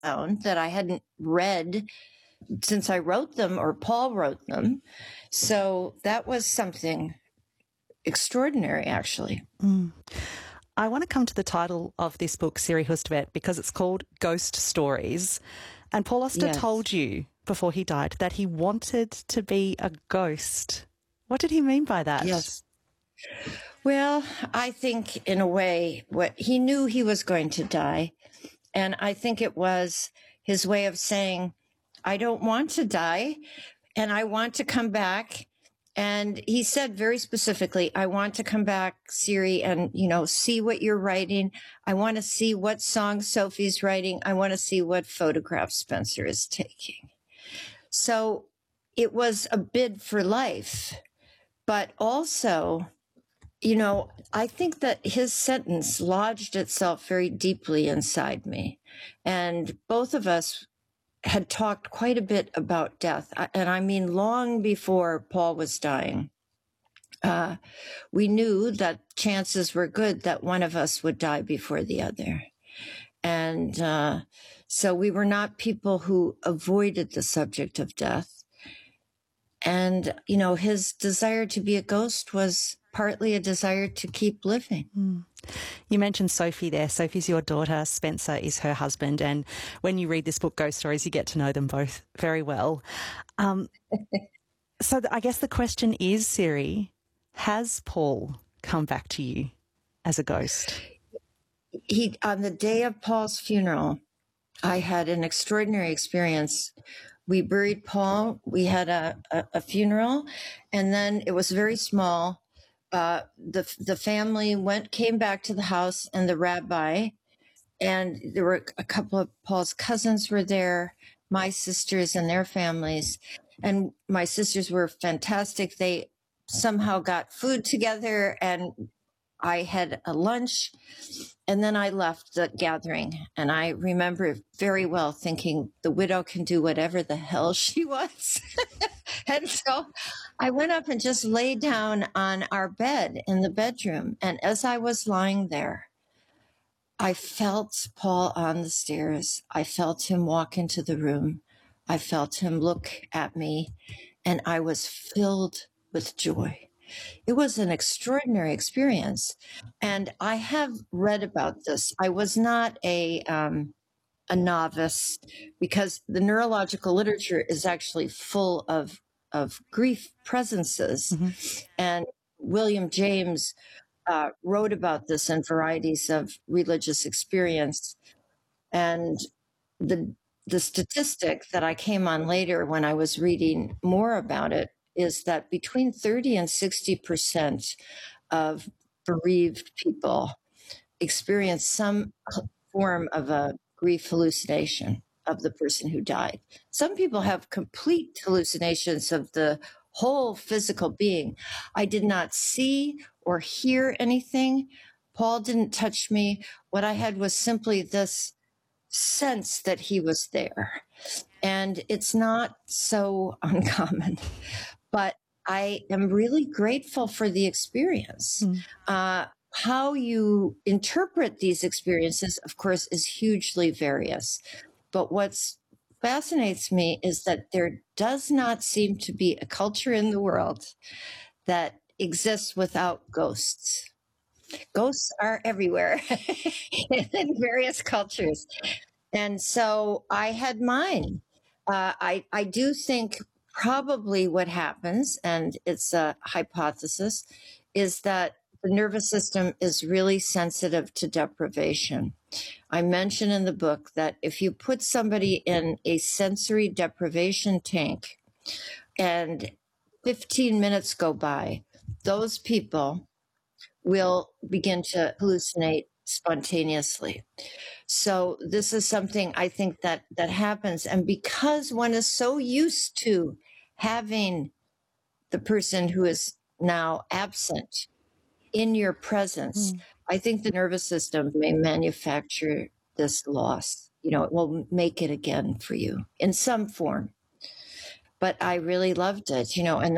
found that I hadn't read since I wrote them or Paul wrote them. So that was something extraordinary, actually. I want to come to the title of this book, Siri Hustvedt, because it's called Ghost Stories. And Paul Auster told you before he died that he wanted to be a ghost. What did he mean by that? Yes. Well, I think in a way, what he knew he was going to die. And I think it was his way of saying, I don't want to die and I want to come back. And he said very specifically, I want to come back, Siri, and, see what you're writing. I want to see what songs Sophie's writing. I want to see what photographs Spencer is taking. So it was a bid for life, but also, I think that his sentence lodged itself very deeply inside me. And both of us had talked quite a bit about death. And I mean, long before Paul was dying, we knew that chances were good that one of us would die before the other. And so we were not people who avoided the subject of death. And, his desire to be a ghost was partly a desire to keep living. You mentioned Sophie there. Sophie's your daughter. Spencer is her husband. And when you read this book, Ghost Stories, you get to know them both very well. So I guess the question is, Siri, has Paul come back to you as a ghost? On the day of Paul's funeral, I had an extraordinary experience. We buried Paul. We had a funeral, and then it was very small. The family came back to the house, and the rabbi, and there were a couple of Paul's cousins were there, my sisters and their families, and my sisters were fantastic. They somehow got food together, and I had a lunch, and then I left the gathering. And I remember very well thinking the widow can do whatever the hell she wants. And so I went up and just lay down on our bed in the bedroom. And as I was lying there, I felt Paul on the stairs. I felt him walk into the room. I felt him look at me, and I was filled with joy. It was an extraordinary experience. And I have read about this. I was not a novice, because the neurological literature is actually full of grief presences. Mm-hmm. And William James wrote about this in varieties of religious experience. And the statistic that I came on later when I was reading more about it is that between 30 and 60% of bereaved people experience some form of a grief hallucination of the person who died. Some people have complete hallucinations of the whole physical being. I did not see or hear anything. Paul didn't touch me. What I had was simply this sense that he was there. And it's not so uncommon, but I am really grateful for the experience. How you interpret these experiences, of course, is hugely various. But what fascinates me is that there does not seem to be a culture in the world that exists without ghosts. Ghosts are everywhere in various cultures. And so I had mine. I do think probably what happens, and it's a hypothesis, is that the nervous system is really sensitive to deprivation. I mention in the book that if you put somebody in a sensory deprivation tank and 15 minutes go by, those people will begin to hallucinate spontaneously. So this is something I think that happens. And because one is so used to having the person who is now absent in your presence, I think the nervous system may manufacture this loss. It will make it again for you in some form. But I really loved it, and